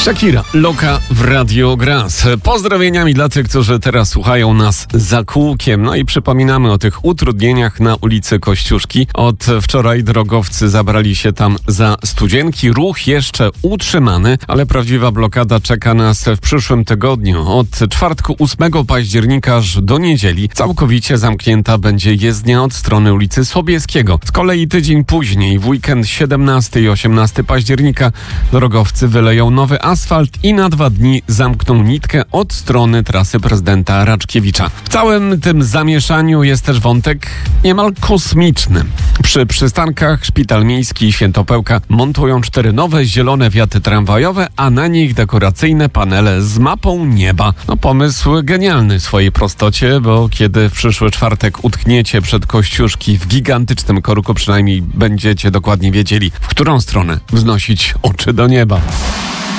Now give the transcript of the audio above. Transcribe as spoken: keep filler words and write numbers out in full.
Shakira, Loka w Radio Gras. Pozdrowieniami dla tych, którzy teraz słuchają nas za kółkiem. No i przypominamy o tych utrudnieniach na ulicy Kościuszki. Od wczoraj drogowcy zabrali się tam za studzienki. Ruch jeszcze utrzymany, ale prawdziwa blokada czeka nas w przyszłym tygodniu. Od czwartku ósmego października aż do niedzieli całkowicie zamknięta będzie jezdnia od strony ulicy Sobieskiego. Z kolei tydzień później, w weekend siedemnastego i osiemnastego października, drogowcy wyleją nowy asfalt i na dwa dni zamkną nitkę od strony trasy prezydenta Raczkiewicza. W całym tym zamieszaniu jest też wątek niemal kosmiczny. Przy przystankach Szpital Miejski i Świętopełka montują cztery nowe zielone wiaty tramwajowe, a na nich dekoracyjne panele z mapą nieba. No pomysł genialny w swojej prostocie, bo kiedy w przyszły czwartek utkniecie przed Kościuszki w gigantycznym korku, przynajmniej będziecie dokładnie wiedzieli, w którą stronę wznosić oczy do nieba.